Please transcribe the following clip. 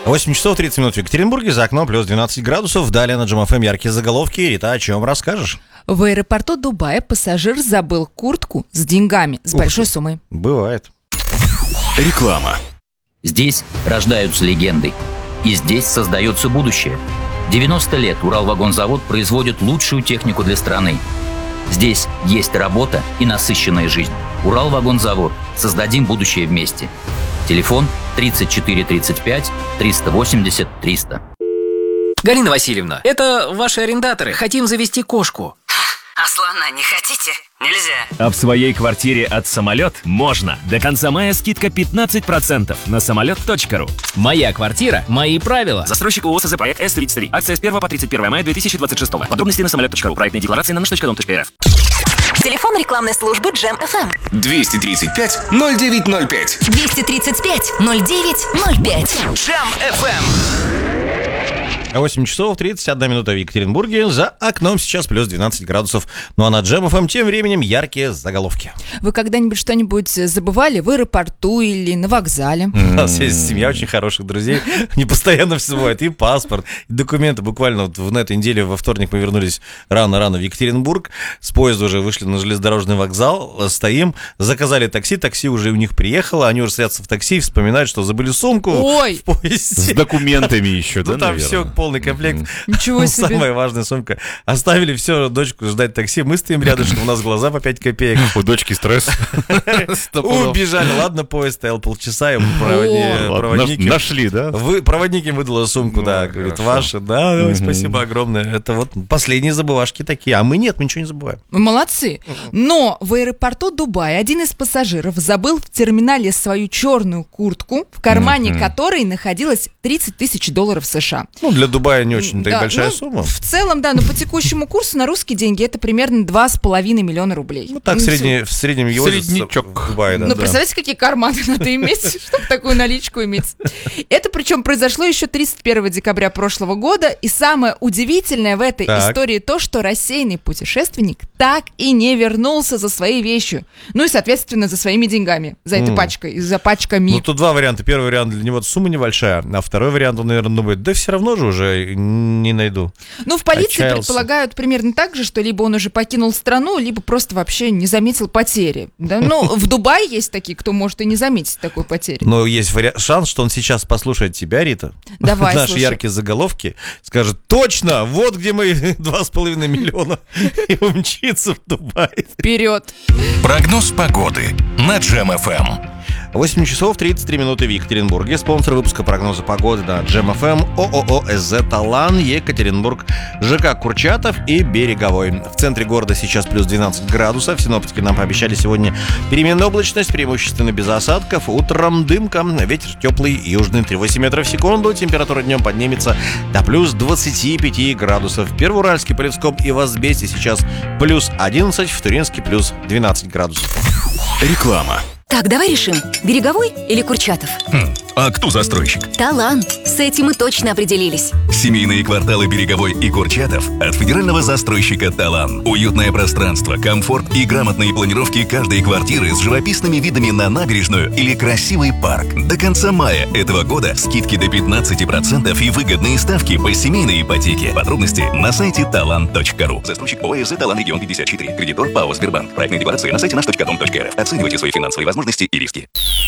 8 часов 30 минут в Екатеринбурге, за окном плюс 12 градусов. Далее на Джем ФМ яркие заголовки. Рита, о чем расскажешь? В аэропорту Дубая пассажир забыл куртку с деньгами, с большой суммой. Бывает. Реклама. Здесь рождаются легенды. И здесь создается будущее. 90 лет Уралвагонзавод производит лучшую технику для страны. Здесь есть работа и насыщенная жизнь. Уралвагонзавод. Создадим будущее вместе. Телефон 34 35 380 300. Галина Васильевна, это ваши арендаторы. Хотим завести кошку. А слона не хотите? Нельзя. А в своей квартире от «Самолет» можно. До конца мая скидка 15% на самолет.ру. Моя квартира, мои правила. Застройщик ООО СЗ проект С-33. Акция с 1 по 31 мая 2026. Подробности на самолет.ру. Проектная декларация на nаш.дом.рф. Телефон рекламной службы Джем ФМ. 235-0905. 235-0905. Джем FM. 8 часов 31 минута в Екатеринбурге. За окном сейчас плюс 12 градусов. Ну а на Джем ФМ тем временем яркие заголовки. Вы когда-нибудь что-нибудь забывали в аэропорту или на вокзале? У нас есть семья очень хороших друзей. Они постоянно все забывают. И паспорт, и документы. Буквально вот на этой неделе во вторник мы вернулись рано-рано в Екатеринбург. С поезда уже вышли на железнодорожный вокзал. Стоим, заказали такси. Такси уже у них приехало. Они уже садятся в такси и вспоминают, что забыли сумку в поезде. С документами еще, да, там наверное? все, полный комплект. Ничего себе. Самая важная сумка. Оставили все, дочку ждать такси. Мы стоим рядышком, у нас глаза по 5 копеек. У дочки стресс. Убежали. Ладно, поезд стоял полчаса, и проводники... Нашли, да? Проводник им выдала сумку, да. Говорит, ваша, да, спасибо огромное. Это вот последние забывашки такие. А мы нет, мы ничего не забываем. Молодцы. Но в аэропорту Дубая один из пассажиров забыл в терминале свою черную куртку, в кармане которой находилось $30 тысяч США. Ну, для Дубая не очень-то и большая сумма. В целом, да, но по текущему курсу на русские деньги это примерно 2,5 миллиона рублей. Ну, так в среднем его Среднячок. в Дубае, да. Ну, представляете, какие карманы надо иметь, чтобы такую наличку иметь. Это причем произошло еще 31 декабря прошлого года. И самое удивительное в этой истории то, что рассеянный путешественник так и не вернулся за своей вещью. Ну и, соответственно, за своими деньгами, за этой пачкой, за пачками. Ну, тут два варианта. Первый вариант, для него сумма небольшая, а второй вариант, он, наверное, думает, да все равно же уже не найду. Ну, в полиции Отчаялся. предполагают примерно так же, что либо он уже покинул страну, либо просто вообще не заметил потери. Да? Ну, в Дубае есть такие, кто может и не заметить такой потери. Но есть шанс, что он сейчас послушает тебя, Рита. Давай, наши слушай. яркие заголовки, скажет, точно, вот где мои 2,5 миллиона, и умчится в Дубай. Вперед! Прогноз погоды на Джем FM. 8 часов 33 минуты в Екатеринбурге. Спонсор выпуска прогноза погоды на Джем ФМ ООО СЗ Талан, Екатеринбург, ЖК Курчатов и Береговой. В центре города сейчас плюс 12 градусов. Синоптики нам пообещали сегодня переменную облачность, преимущественно без осадков. Утром дымка, ветер теплый, южный 3,8 метров в секунду. Температура днем поднимется до плюс 25 градусов. В Первоуральске, Полевском и Возбесте сейчас плюс 11, в Туринске плюс 12 градусов. Реклама. Так, давай решим, Береговой или Курчатов? А кто застройщик? Талант. С этим мы точно определились. Семейные кварталы Береговой и Курчатов от федерального застройщика «Талан». Уютное пространство, комфорт и грамотные планировки каждой квартиры с живописными видами на набережную или красивый парк. До конца мая этого года скидки до 15% и выгодные ставки по семейной ипотеке. Подробности на сайте talan.ru. Застройщик ОСЗ «Талан Регион 54». Кредитор ПАО «Сбербанк». Проектная декларация на сайте наш.дом.рф. Оценивайте свои финансовые возможности и риски.